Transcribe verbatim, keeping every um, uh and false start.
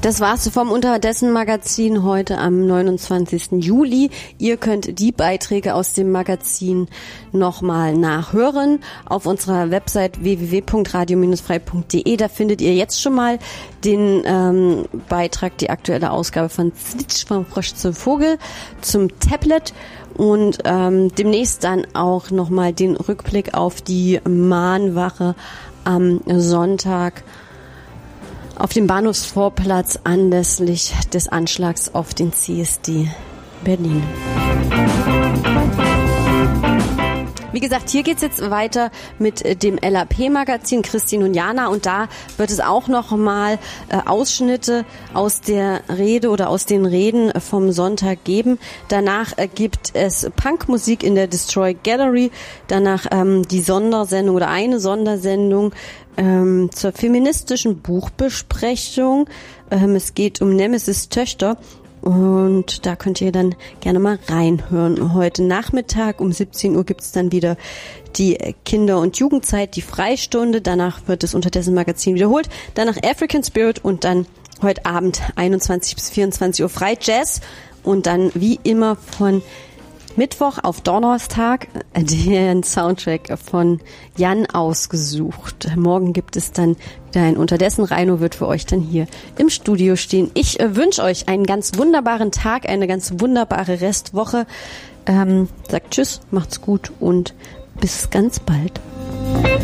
Das war's vom Unterdessen Magazin heute am neunundzwanzigsten Juli. Ihr könnt die Beiträge aus dem Magazin nochmal nachhören auf unserer Website w w w punkt radio frei punkt d e. Da findet ihr jetzt schon mal den ähm, Beitrag, die aktuelle Ausgabe von Zwitsch vom Frosch zum Vogel zum Tablet und ähm, demnächst dann auch nochmal den Rückblick auf die Mahnwache am Sonntag auf dem Bahnhofsvorplatz anlässlich des Anschlags auf den C S D Berlin. Wie gesagt, hier geht's jetzt weiter mit dem L A P-Magazin Christine und Jana und da wird es auch noch mal äh, Ausschnitte aus der Rede oder aus den Reden vom Sonntag geben. Danach äh, gibt es Punkmusik in der Destroy Gallery, danach ähm, die Sondersendung oder eine Sondersendung ähm, zur feministischen Buchbesprechung. Ähm, es geht um Nemesis Töchter. Und da könnt ihr dann gerne mal reinhören. Heute Nachmittag um siebzehn Uhr gibt's dann wieder die Kinder- und Jugendzeit, die Freistunde. Danach wird das Unterdessen Magazin wiederholt. Danach African Spirit und dann heute Abend einundzwanzig bis vierundzwanzig Uhr frei Jazz. Und dann wie immer von Mittwoch auf Donnerstag den Soundtrack von Jan ausgesucht. Morgen gibt es dann wieder ein Unterdessen. Raino wird für euch dann hier im Studio stehen. Ich äh, wünsche euch einen ganz wunderbaren Tag, eine ganz wunderbare Restwoche. Ähm, sagt Tschüss, macht's gut und bis ganz bald.